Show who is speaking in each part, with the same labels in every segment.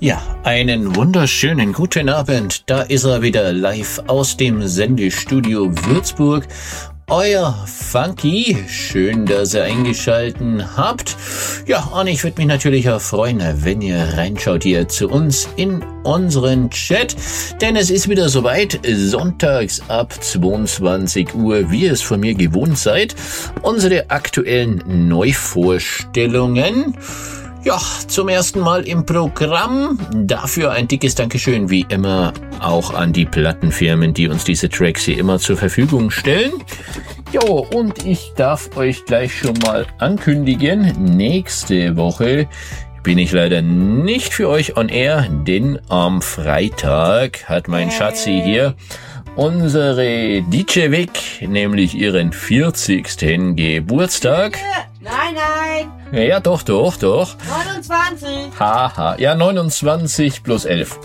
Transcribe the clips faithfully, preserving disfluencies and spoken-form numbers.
Speaker 1: Ja, einen wunderschönen guten Abend. Da ist er wieder live aus dem Sendestudio Würzburg. Euer Funky. Schön, dass ihr eingeschalten habt. Ja, und ich würde mich natürlich auch freuen, wenn ihr reinschaut hier zu uns in unseren Chat. Denn es ist wieder soweit, sonntags ab zweiundzwanzig Uhr, wie ihr es von mir gewohnt seid. Unsere aktuellen Neuvorstellungen. Ja, zum ersten Mal im Programm. Dafür ein dickes Dankeschön, wie immer, auch an die Plattenfirmen, die uns diese Tracks hier immer zur Verfügung stellen. Jo, und ich darf euch gleich schon mal ankündigen, nächste Woche bin ich leider nicht für euch on air, denn am Freitag hat mein Schatzi hier unsere D J Vic, nämlich ihren vierzigsten Geburtstag.
Speaker 2: Nein, nein.
Speaker 1: Ja, ja, doch, doch, doch.
Speaker 2: neunundzwanzig.
Speaker 1: Haha, ja, neunundzwanzig plus elf.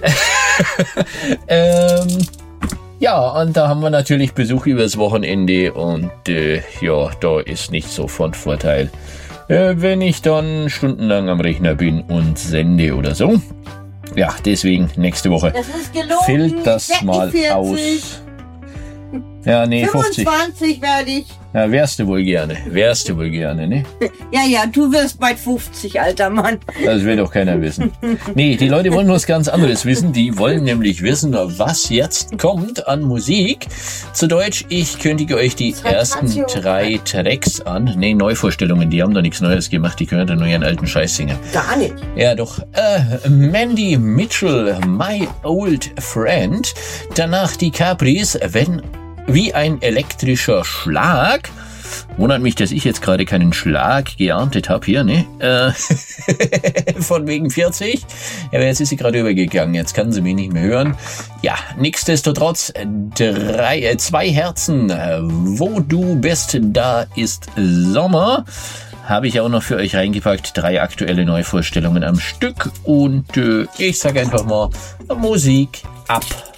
Speaker 1: ähm, ja, und da haben wir natürlich Besuch übers Wochenende und äh, ja, da ist nicht so von Vorteil, äh, wenn ich dann stundenlang am Rechner bin und sende oder so. Ja, deswegen nächste Woche
Speaker 2: Das ist gelogen.
Speaker 1: fällt das
Speaker 2: Ich werd
Speaker 1: mal
Speaker 2: nicht vierzig.
Speaker 1: aus. Ja, nee, fünfzig.
Speaker 2: fünfundzwanzig werde ich.
Speaker 1: Ja, wärst du wohl gerne. Wärst du wohl gerne, ne?
Speaker 2: Ja, ja, du wirst bald fünfzig, alter Mann.
Speaker 1: Das will doch keiner wissen. Nee, die Leute wollen was ganz anderes wissen. Die wollen nämlich wissen, was jetzt kommt an Musik. Zu Deutsch, ich kündige euch die ersten drei Tracks an. Nee, Neuvorstellungen, die haben da nichts Neues gemacht. Die können da nur ihren alten Scheiß singen.
Speaker 2: Gar nicht.
Speaker 1: Ja, doch. Äh, Mandy Mitchell, My Old Friend. Danach die Capris, wenn wie ein elektrischer Schlag. Wundert mich, dass ich jetzt gerade keinen Schlag geerntet habe hier, ne? Äh, von wegen vierzig. Ja, aber jetzt ist sie gerade übergegangen. Jetzt kann sie mich nicht mehr hören. Ja, nichtsdestotrotz, drei, äh, zwei Herzen. Äh, wo du bist, da ist Sommer. Habe ich auch noch für euch reingepackt. Drei aktuelle Neuvorstellungen am Stück. Und äh, ich sage einfach mal, Musik ab.